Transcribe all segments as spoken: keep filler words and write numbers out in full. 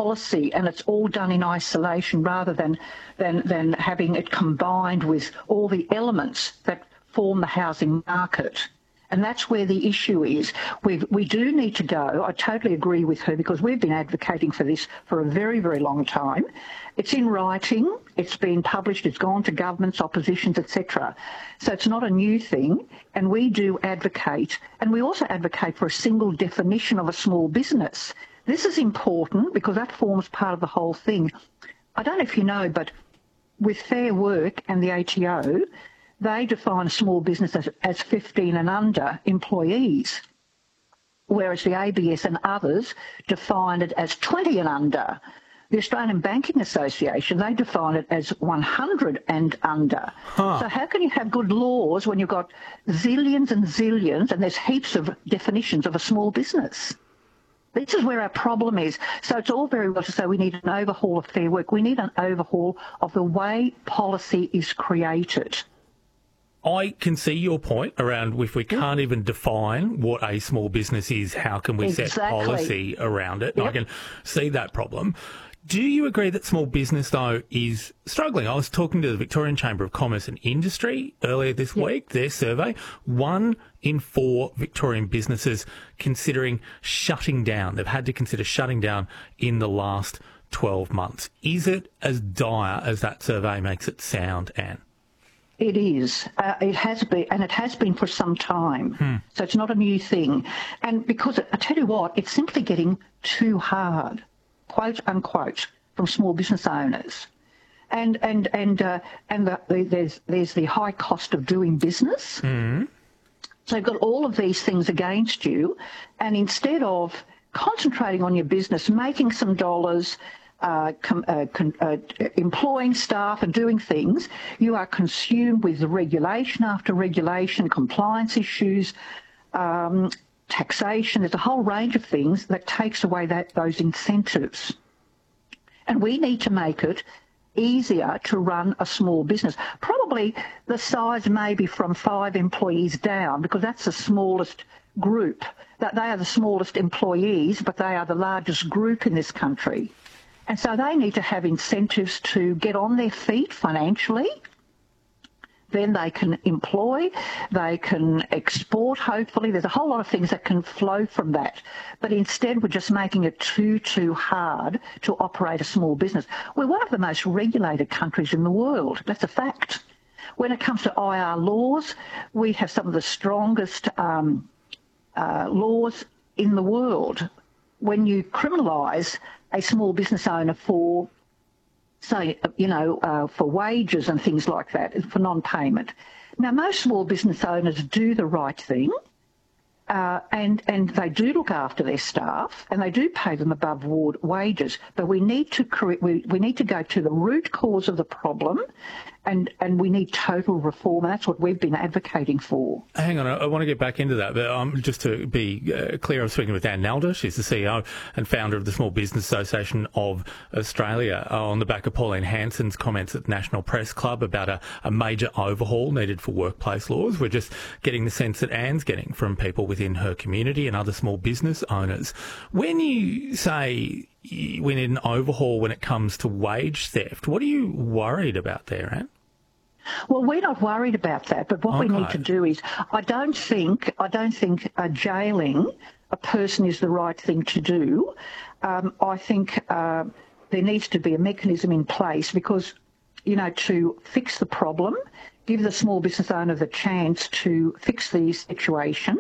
policy and it's all done in isolation rather than, than, than having it combined with all the elements that form the housing market. And that's where the issue is. We we do need to go. I totally agree with her because we've been advocating for this for a very, very long time. It's in writing. It's been published. It's gone to governments, oppositions, et cetera. So it's not a new thing. And we do advocate. And we also advocate for a single definition of a small business. This is important because that forms part of the whole thing. I don't know if you know, but with Fair Work and the A T O, they define a small business as, as fifteen and under employees, whereas the A B S and others define it as twenty and under. The Australian Banking Association, they define it as one hundred and under. Huh. So how can you have good laws when you've got zillions and zillions and there's heaps of definitions of a small business? This is where our problem is. So it's all very well to say we need an overhaul of Fair Work. We need an overhaul of the way policy is created. I can see your point around if we can't even define what a small business is, how can we exactly. set policy around it? Yep. I can see that problem. Do you agree that small business, though, is struggling? I was talking to the Victorian Chamber of Commerce and Industry earlier this yep. week, their survey. One in four Victorian businesses considering shutting down. They've had to consider shutting down in the last twelve months. Is it as dire as that survey makes it sound, Anne? It is. Uh, it has been, and it has been for some time. Hmm. So it's not a new thing. And because, I tell you what, it's simply getting too hard, quote unquote, from small business owners. And and and uh, and the, the, there's there's the high cost of doing business. Hmm. So you've got all of these things against you, and instead of concentrating on your business, making some dollars, Uh, com, uh, con, uh, employing staff and doing things, you are consumed with regulation after regulation, compliance issues, um, taxation. There's a whole range of things that takes away that, those incentives. And we need to make it easier to run a small business. Probably the size maybe from five employees down, because that's the smallest group. That they are the smallest employees, but they are the largest group in this country. And so they need to have incentives to get on their feet financially. Then they can employ, they can export, hopefully. There's a whole lot of things that can flow from that. But instead, we're just making it too, too hard to operate a small business. We're one of the most regulated countries in the world. That's a fact. When it comes to I R laws, we have some of the strongest um, uh, laws in the world. When you criminalise a small business owner for, say, you know, uh, for wages and things like that, for non-payment. Now, most small business owners do the right thing, uh, and and they do look after their staff, and they do pay them above board wages. But we need to correct, we we need to go to the root cause of the problem, and and we need total reform. And that's what we've been advocating for. Hang on, I, I want to get back into that, but um, just to be uh, clear, I'm speaking with Anne Nalder. She's the C E O and founder of the Small Business Association of Australia, uh, on the back of Pauline Hanson's comments at the National Press Club about a, a major overhaul needed for workplace laws. We're just getting the sense that Anne's getting from people within her community and other small business owners. When you say we need an overhaul when it comes to wage theft, what are you worried about there, Anne? Well, we're not worried about that, but what okay. we need to do is, I don't think, I don't think uh, jailing a person is the right thing to do. Um, I think uh, there needs to be a mechanism in place because, you know, to fix the problem, give the small business owner the chance to fix the situation,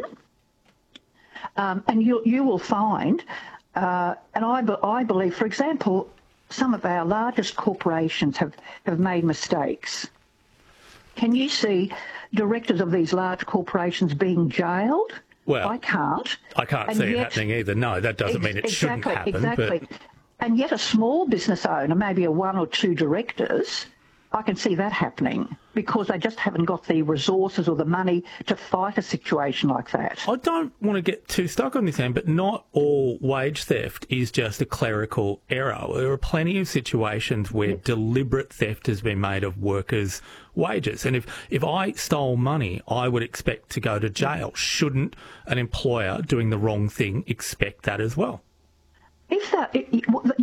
um, and you you will find, uh, and I I believe, for example, some of our largest corporations have, have made mistakes. Can you see directors of these large corporations being jailed? Well, I can't. I can't and see yet, it happening either. No, that doesn't ex- mean it exactly, shouldn't happen. Exactly. But... And yet a small business owner, maybe a one or two directors, I can see that happening because they just haven't got the resources or the money to fight a situation like that. I don't want to get too stuck on this end, but not all wage theft is just a clerical error. There are plenty of situations where yes. deliberate theft has been made of workers' wages. And if, if I stole money, I would expect to go to jail. Shouldn't an employer doing the wrong thing expect that as well? If that... It, it,